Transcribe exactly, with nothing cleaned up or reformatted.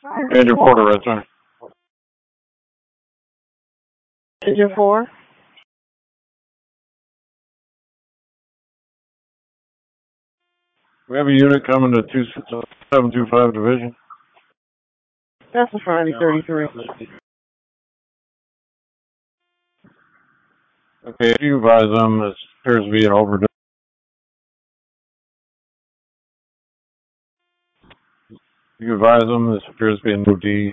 Major Porter, right there. Major four. We have a unit coming to two seven two five division. That's a Friday thirty-three. Okay, you advise them this appears to be an overdose. You advise them this appears to be an O D.